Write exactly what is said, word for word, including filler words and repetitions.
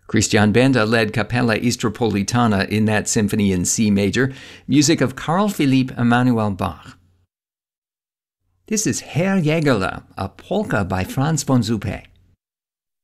Christian Benda led Capella Istropolitana in that symphony in C major, music of Carl Philipp Emanuel Bach. This is Herr Jägerle, a polka by Franz von Suppé.